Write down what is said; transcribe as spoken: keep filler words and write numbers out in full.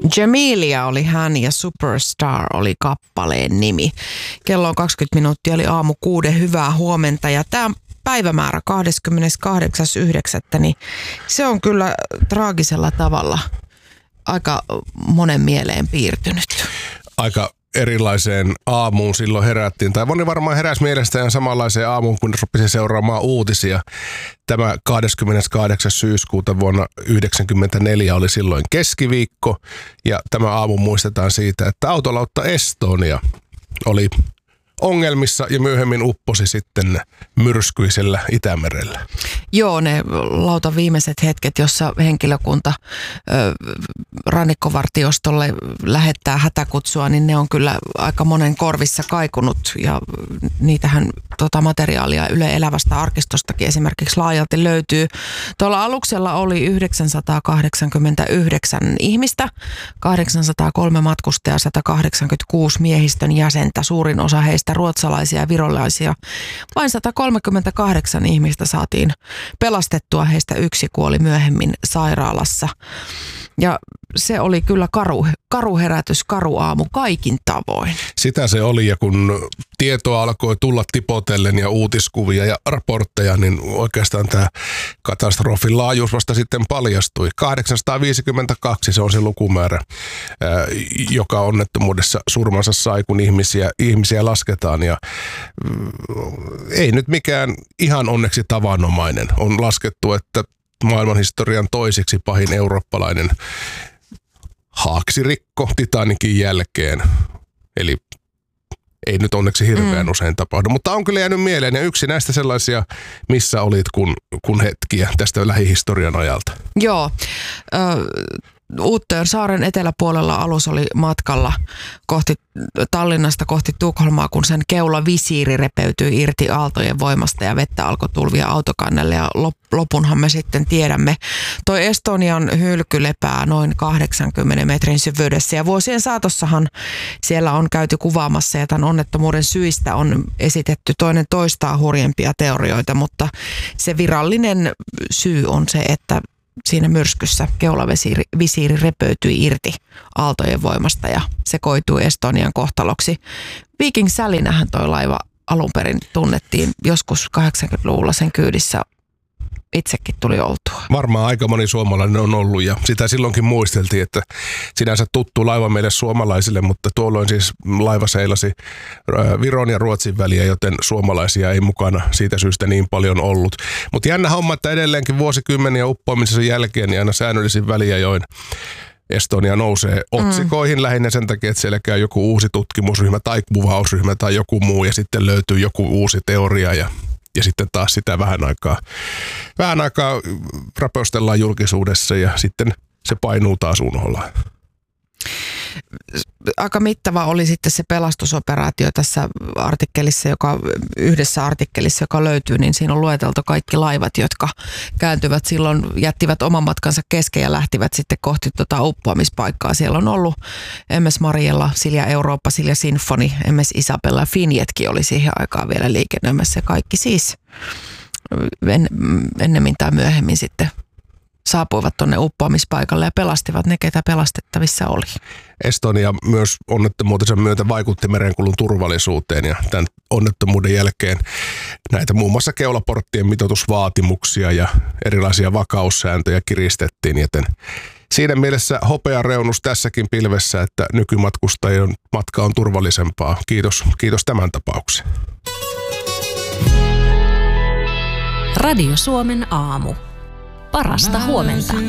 Jamelia oli hän ja Superstar oli kappaleen nimi. Kello on kaksikymmentä minuuttia, oli aamu kuuden, hyvää huomenta ja tämä päivämäärä kahdeskymmeneskahdeksas yhdeksättä niin se on kyllä traagisella tavalla aika monen mieleen piirtynyt. Aika erilaiseen aamuun silloin herättiin, tai moni varmaan heräsi mielestään samanlaiseen aamuun, kun rupesi seuraamaan uutisia. Tämä kahdeskymmeneskahdeksas syyskuuta vuonna yhdeksänkymmentäneljä oli silloin keskiviikko, ja tämä aamu muistetaan siitä, että autolautta Estonia oli ongelmissa ja myöhemmin upposi sitten myrskyisellä Itämerellä. Joo, ne lautan viimeiset hetket, jossa henkilökunta ö, rannikkovartiostolle lähettää hätäkutsua, niin ne on kyllä aika monen korvissa kaikunut ja niitähän tota materiaalia Yle Elävästä arkistostakin esimerkiksi laajalti löytyy. Tuolla aluksella oli yhdeksänsataakahdeksankymmentäyhdeksän ihmistä, kahdeksansataakolme matkustajaa, sata kahdeksankymmentäkuusi miehistön jäsentä, suurin osa heistä ruotsalaisia ja virolaisia. Vain sata kolmekymmentäkahdeksan ihmistä saatiin pelastettua, heistä yksi kuoli myöhemmin sairaalassa. Ja se oli kyllä karu, karu herätys, karu aamu kaikin tavoin. Sitä se oli, ja kun tietoa alkoi tulla tipotellen ja uutiskuvia ja raportteja, niin oikeastaan tämä katastrofin laajuus vasta sitten paljastui. kahdeksansataaviisikymmentäkaksi se on se lukumäärä, joka onnettomuudessa surmansa sai, kun ihmisiä, ihmisiä lasketaan. Ja ei nyt mikään ihan onneksi tavanomainen. On laskettu, että maailmanhistorian toisiksi pahin eurooppalainen haaksirikko Titanikin jälkeen. Eli ei nyt onneksi hirveän mm. usein tapahdu, mutta on kyllä jäänyt mieleen. Ja yksi näistä sellaisia, missä olit kun, kun hetkiä tästä lähihistorian ajalta. Joo. Ö, Uuttöön saaren eteläpuolella alus oli matkalla kohti Tallinnasta kohti Tukholmaa, kun sen keulavisiiri repeytyi irti aaltojen voimasta ja vettä alkoi tulvia autokannelle ja lopunhan me sitten tiedämme. Toi Estonian hylky lepää noin kahdeksankymmenen metrin syvyydessä ja vuosien saatossahan siellä on käyty kuvaamassa ja tämän onnettomuuden syistä on esitetty toinen toistaa hurjempia teorioita, mutta se virallinen syy on se, että siinä myrskyssä keulavisiiri repöytyi irti aaltojen voimasta ja se koitui Estonian kohtaloksi. Viking Salynähän toi laiva alun perin tunnettiin joskus kahdeksankymmentäluvulla sen kyydissä. Itsekin tuli oltua. Varmaan aika moni suomalainen on ollut ja sitä silloinkin muisteltiin, että sinänsä tuttu laiva meille suomalaisille, mutta tuolloin siis laiva seilasi Viron ja Ruotsin väliä, joten suomalaisia ei mukana siitä syystä niin paljon ollut. Mutta jännä homma, että edelleenkin vuosikymmeniä uppoamisen jälkeen niin aina säännöllisin väliajoin Estonia nousee otsikoihin mm. lähinnä sen takia, että siellä käy joku uusi tutkimusryhmä tai kuvausryhmä tai joku muu ja sitten löytyy joku uusi teoria ja Ja sitten taas sitä vähän aikaa, vähän aikaa rapostellaan julkisuudessa ja sitten se painuu taas unholaan. Aika mittava oli sitten se pelastusoperaatio tässä artikkelissa, joka, yhdessä artikkelissa, joka löytyy, niin siinä on lueteltu kaikki laivat, jotka kääntyvät silloin, jättivät oman matkansa kesken ja lähtivät sitten kohti tota uppoamispaikkaa. Siellä on ollut M S Mariella, Silja Eurooppa, Silja Sinfoni, M S Isabella ja Finjetkin oli siihen aikaan vielä liikennöimässä. Kaikki siis en, ennemmin tai myöhemmin sitten saapuivat tuonne uppoamispaikalle ja pelastivat ne, ketä pelastettavissa oli. Estonia myös onnettomuutensa myötä vaikutti merenkulun turvallisuuteen ja tämän onnettomuuden jälkeen näitä muun muassa keulaporttien mitoitusvaatimuksia ja erilaisia vakaussääntöjä kiristettiin, joten siinä mielessä hopeareunus tässäkin pilvessä, että nykymatkustajien matka on turvallisempaa. Kiitos, kiitos tämän tapauksen. Radio Suomen aamu. Parasta huomenta.